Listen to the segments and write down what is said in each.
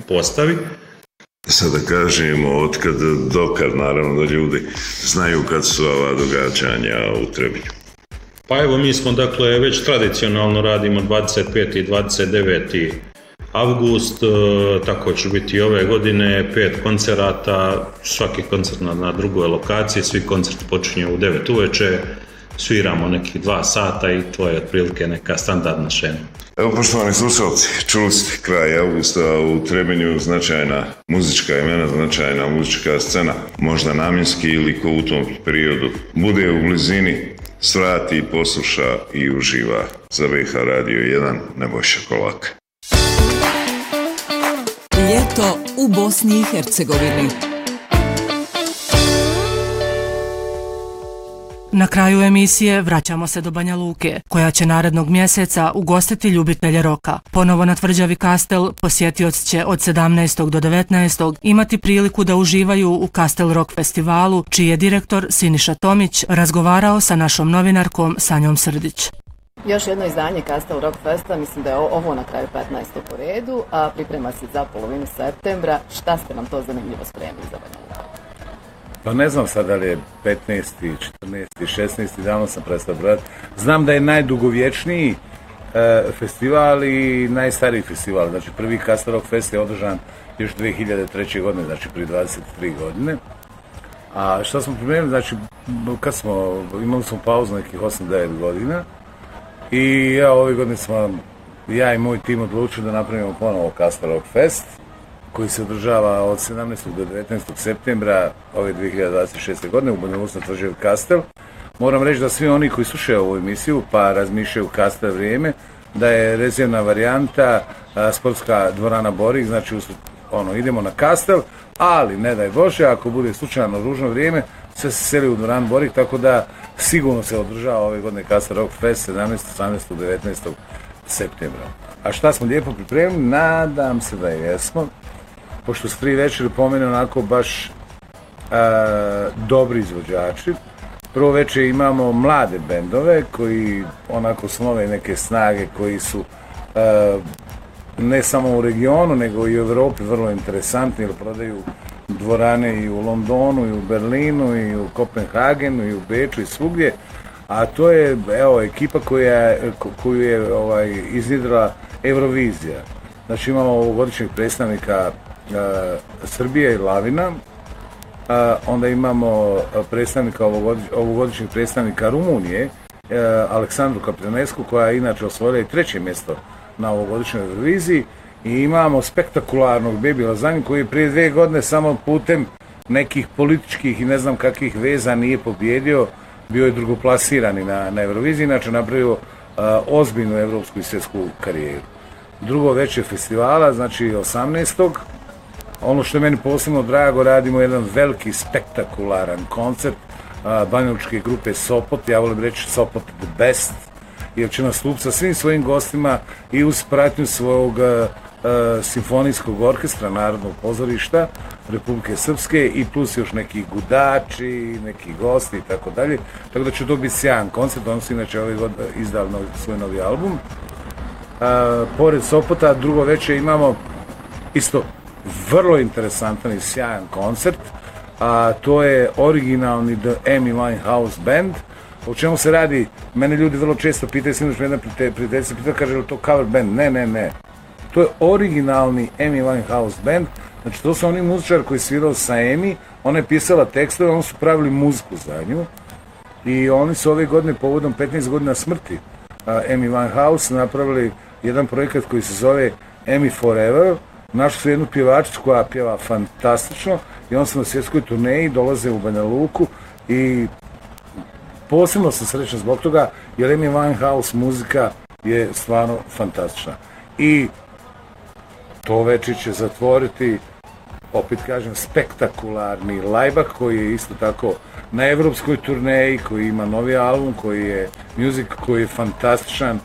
postavi. Sad da kažemo, otkad dokad, naravno da ljudi znaju kad su ova događanja u Trebinju. Pa evo, mi smo dakle već tradicionalno radimo 25. i 29. avgust, tako će biti i ove godine, 5 koncerata, svaki koncert na drugoj lokaciji, svi koncerti počinju u 9 uveče, sviramo nekih 2 sata i to je otprilike neka standardna šema. Evo, poštovani slušalci, čuli ste kraj avgusta u Trebinju, značajna muzička imena, značajna muzička scena, možda namjenski ili ko u tom periodu bude u blizini, svrati, posluša i uživa. Za BiH Radio 1, Nebojša Kolak. Ljeto u Bosni i Hercegovini. Na kraju emisije vraćamo se do Banja Luke, koja će narednog mjeseca ugostiti ljubitelje roka. Ponovo na tvrđavi Kastel posjetioci će od 17. do 19. imati priliku da uživaju u Kastel Rock festivalu, čiji je direktor Siniša Tomić razgovarao sa našom novinarkom Sanjom Srdić. Još jedno izdanje Kastel Rock Festa, mislim da je ovo na kraju 15. po redu, a priprema se za polovinu septembra. Šta ste nam to zanimljivo spremili za Banja Luku? Pa ne znam sad da li je 15. 14. 16. davno sam prestao brati. Znam da je najdugovječniji festival i najstariji festival. Znači prvi Kastel Rock Fest je održan još 2003. godine, znači prije 23 godine. A šta smo pripremili, znači kad imali smo pauzu nekih 8-9 godina i ove godine smo ja i moj tim odlučili da napravimo ponovo Kastel Rock Fest, koji se održava od 17. do 19. septembra ove 2026. godine u Banja Luci na tvrđavi Kastel. Moram reći da svi oni koji slušaju ovu emisiju pa razmišljaju Kastel vrijeme, da je rezervna varijanta sportska dvorana Borik, znači idemo na Kastel, ali ne daj Bože, ako bude slučajno ružno vrijeme, sve se seli u dvoranu Borik, tako da sigurno se održava ove godine Kastel Rock Fest 17. 18. 19. septembra. A šta smo lijepo pripremili? Nadam se da jesmo. Pošto su 3 večeri po mene onako baš dobri izvođači. Prvo večer imamo mlade bendove koji onako snove neke snage koji su ne samo u regionu nego i u Evropi vrlo interesantni jer prodaju dvorane i u Londonu i u Berlinu i u Kopenhagenu i u Beču i svugdje. A to je ekipa koju je iznjedrila Eurovizija. Znači imamo ovogodišnjeg predstavnika Srbije i Lavina, onda imamo ovogodišnjeg predstavnika Rumunije, Aleksandru Kaprinesku, koja je inače osvojila i 3. mjesto na ovogodišnjoj Euroviziji, i imamo spektakularnog Baby Lazanju koji je prije 2 godine samo putem nekih političkih i ne znam kakvih veza nije pobjedio, bio je drugoplasirani na Euroviziji, inače napravio ozbiljnu evropsku i svjetsku karijeru. Drugo večer festivala, znači 18. Ono što je meni posebno drago, radimo jedan veliki spektakularan koncert banjalučke grupe Sopot, ja volim reći Sopot the best, jer će nastupiti sa svim svojim gostima i uz pratnju svog simfonijskog orkestra Narodnog pozorišta Republike Srpske i plus još neki gudači, neki gosti i tako dalje. Tako da će to biti sjajan koncert, on su inače ovaj god izdali svoj novi album. Pored Sopota, drugo večer imamo isto vrlo interesantan i sjajan koncert, a to je originalni The Amy Winehouse Band. O čemu se radi? Mene ljudi vrlo često pitaju, sinoć me jedna prijateljica pitao, kaže, je li to cover band? Ne. To je originalni Amy Winehouse Band. Znači, to su oni muzičari koji svirali sa Amy, ona je pisala tekstove, oni su pravili muziku za nju i oni su ove godine povodom 15 godina smrti Amy Winehouse napravili jedan projekat koji se zove Amy Forever. Našli su jednu pjevačicu koja pjeva fantastično i on su na svjetskoj turneji, dolaze u Banja Luku i posebno sam srećan zbog toga jer Amy Winehouse muzika je stvarno fantastična. I to večer će zatvoriti, opet kažem, spektakularni Laibach koji je isto tako na evropskoj turneji, koji ima novi album, koji je music, koji je fantastičan.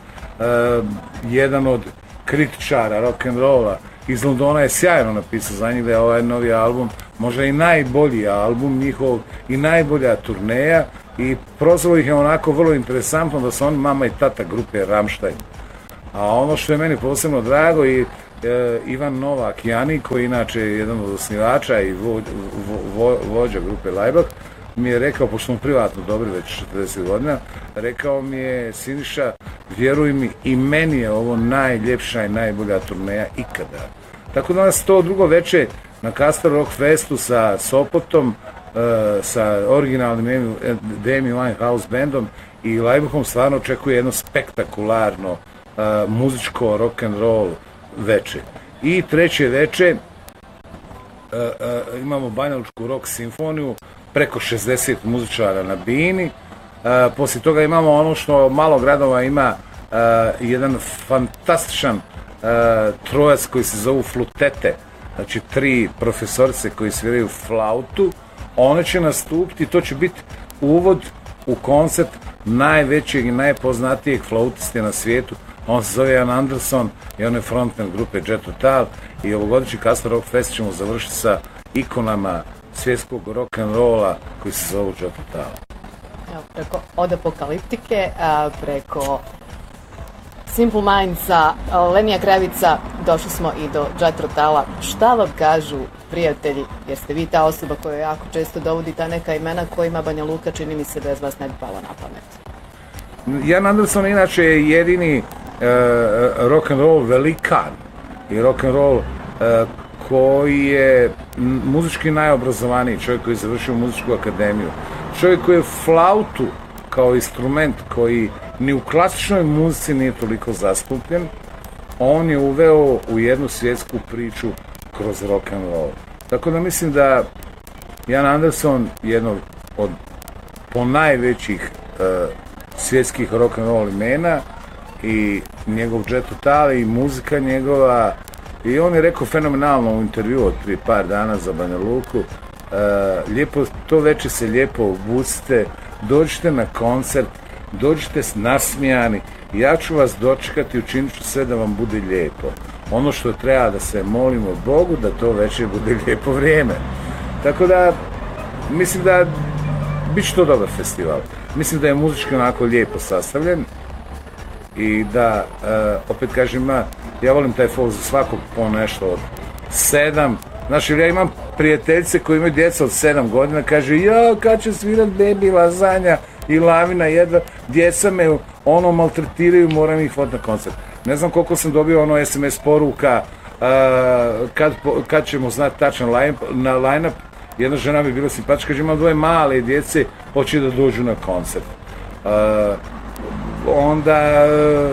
Jedan od kritičara rock'n'rolla iz Londona je sjajno napisao za njih da je ovaj novi album možda i najbolji album njihov i najbolja turneja i prozvalo ih je onako vrlo interesantno da su oni mama i tata grupe Rammstein. A ono što je meni posebno drago i Ivan Novak Jani, koji je inače jedan od osnivača i vođa grupe Laibach, mi je rekao, pošto smo privatno dobri već 40 godina, rekao mi je: Siniša, vjeruj mi, i meni je ovo najljepša i najbolja turneja ikada. Tako da nas to drugo veče na Castle Rock Festu sa Sopotom, sa originalnim Amy Winehouse bandom i Laibachom stvarno očekuje jedno spektakularno muzičko rock and roll veče. I treće veče imamo banjalučku rock simfoniju, preko 60 muzičara na bini. Poslije toga imamo ono što malo gradova ima, jedan fantastičan trojac koji se zovu flutete, znači 3 profesorice koji sviraju flautu. One će nastupiti, to će biti uvod u koncert najvećeg i najpoznatijeg flautiste na svijetu. On se zove Ian Anderson i on je frontman grupe Jet Total, i ovogodišnji Castle Rock Fest ćemo završiti sa ikonama svjetskog rock and rolla koji se zovu Jet Total. Evo, preko Od Apokaliptike, preko Simple Mindsa, Lenija Krevica, došli smo i do Jet Totala. Šta vam kažu prijatelji, jer ste vi ta osoba koja jako često dovodi ta neka imena kojima Banja Luka, čini mi se, bez vas ne bi palo na pamet? Ian Anderson inače je jedini rock and roll velikan i rock and roll koji je muzički najobrazovaniji, čovjek koji je završio muzičku akademiju, čovjek koji je flautu kao instrument koji ni u klasičnoj muzici nije toliko zastupljen, on je uveo u jednu svjetsku priču kroz rock and roll. Tako da mislim da Ian Anderson je jedno od ponajvećih svjetskih rock and roll imena, i njegov Jet Total i muzika njegova, i on je rekao fenomenalno u intervju od prije par dana za Banja Luku: lijepo, to večer se lijepo obucite, dođite na koncert, dođite nasmijani, ja ću vas dočekati, učinit ću sve da vam bude lijepo. Ono što treba da se molimo Bogu da to večer bude lijepo vrijeme. Tako da mislim da bit će to dobar festival. Mislim da je muzički onako lijepo sastavljen i da, opet kažem, ja volim taj folk za svakog po nešto od 7. Znači, ja imam prijateljice koji imaju djeca od 7 godina, kaže: ja, kad će svirat Bebi, Lazanja i Lavina, jedva, djeca me ono maltretiraju, moram ih voditi na koncert. Ne znam koliko sam dobio ono SMS poruka, kad ćemo znati tačan line-up. Jedna žena mi je bila simpatička, kaže: imam 2 male djece, hoće da dođu na koncert. Onda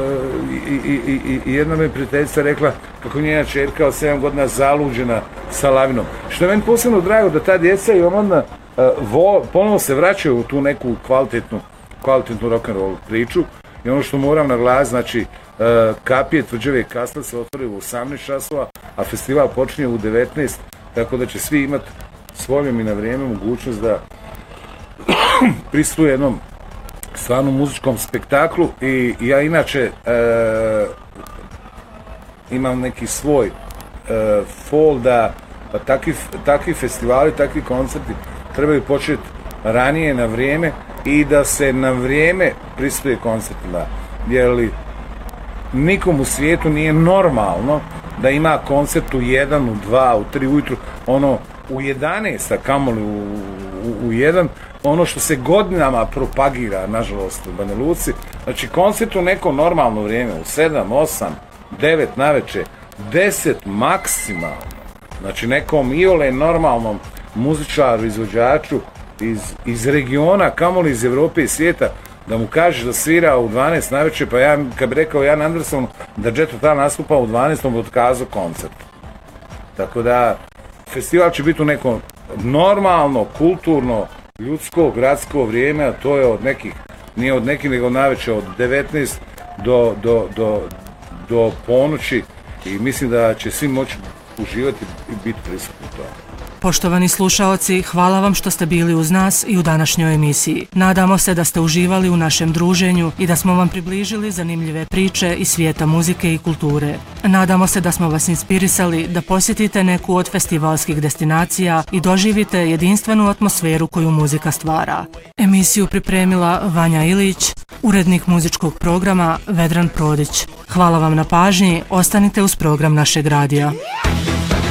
i jedna mi prijateljica rekla kako njena čerka od 7 godina zaluđena sa Lavinom. Što je meni posebno drago da ta djeca i omladna ponovno se vraćaju u tu neku kvalitetnu rock and roll priču. I ono što moram naglasiti, znači, Kapije, Tvrđave i Kastel se otvore u 18 časova, a festival počinje u 19, tako da će svi imati svojom i na vrijeme mogućnost da pristuje jednom stvarno muzičkom spektaklu. I ja inače imam neki svoj fol da takvi festivali, takvi koncerti trebaju početi ranije, na vrijeme, i da se na vrijeme pristuje koncertima. Jer nikom u svijetu nije normalno da ima koncert u 1, u 2, u 3 ujutru, ono u 11, a kamoli u 1, ono što se godinama propagira, nažalost, u Banja Luci. Znači, koncert u neko normalno vrijeme, u 7, 8, 9 naveče, 10 maksimalno. Znači, nekom iole normalnom muzičaru, izvođaču iz regiona, kamoli iz Evrope i svijeta, da mu kažeš da svira u 12 naveče, pa ja, kad bi rekao Ian Anderson da Jet Total nastupa u 12, on bi otkazao koncert. Tako da, festival će biti u neko normalno, kulturno, ljudsko, gradsko vrijeme, a to je od nekih, nije od nekih, nego naveče od 19 do ponoći, i mislim da će svi moći uživati i biti prisutni u tome. Poštovani slušaoci, hvala vam što ste bili uz nas i u današnjoj emisiji. Nadamo se da ste uživali u našem druženju i da smo vam približili zanimljive priče iz svijeta muzike i kulture. Nadamo se da smo vas inspirisali da posjetite neku od festivalskih destinacija i doživite jedinstvenu atmosferu koju muzika stvara. Emisiju pripremila Vanja Ilić, urednik muzičkog programa Vedran Prodić. Hvala vam na pažnji, ostanite uz program našeg radija.